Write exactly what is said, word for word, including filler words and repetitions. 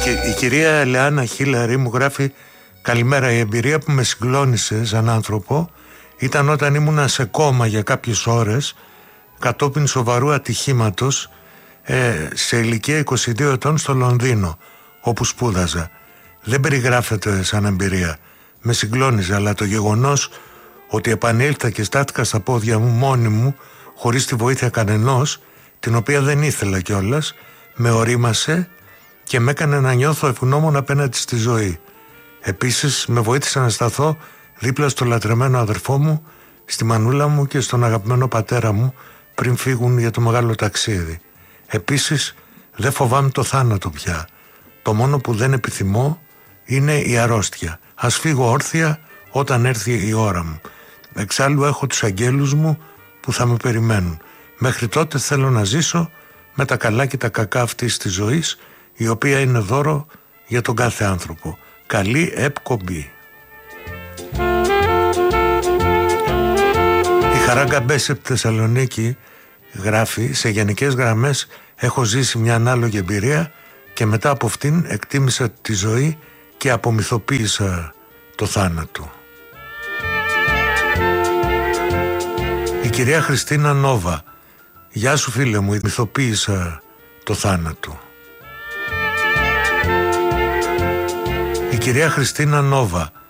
Η κυρία Ελεάνα Χίλαρη μου γράφει: καλημέρα, η εμπειρία που με συγκλώνησε σαν άνθρωπο ήταν όταν ήμουνα σε κόμμα για κάποιες ώρες κατόπιν σοβαρού ατυχήματος ε, σε ηλικία είκοσι δύο ετών στο Λονδίνο, όπου σπούδαζα. Δεν περιγράφεται σαν εμπειρία, με συγκλώνιζε, αλλά το γεγονός ότι επανήλθα και στάθηκα στα πόδια μου μόνη μου, χωρίς τη βοήθεια κανενός, την οποία δεν ήθελα κιόλας, με ορίμασε και με έκανε να νιώθω ευγνώμων απέναντι στη ζωή. Επίσης με βοήθησε να σταθώ δίπλα στο λατρεμένο αδερφό μου, στη μανούλα μου και στον αγαπημένο πατέρα μου πριν φύγουν για το μεγάλο ταξίδι. Επίσης δεν φοβάμαι το θάνατο πια. Το μόνο που δεν επιθυμώ είναι η αρρώστια. Ας φύγω όρθια όταν έρθει η ώρα μου. Εξάλλου έχω τους αγγέλους μου που θα με περιμένουν. Μέχρι τότε θέλω να ζήσω με τα καλά και τα κακά αυτής της ζωής, η οποία είναι δώρο για τον κάθε άνθρωπο. Καλή εκπομπή. Η Χαρά Γκαμπέση από τη Θεσσαλονίκη γράφει: σε γενικές γραμμές έχω ζήσει μια ανάλογη εμπειρία και μετά από αυτήν εκτίμησα τη ζωή και απομυθοποίησα το θάνατο. Η κυρία Χριστίνα Νόβα: γεια σου φίλε μου, μυθοποίησα το θάνατο. Η κυρία Χριστίνα Νόβα: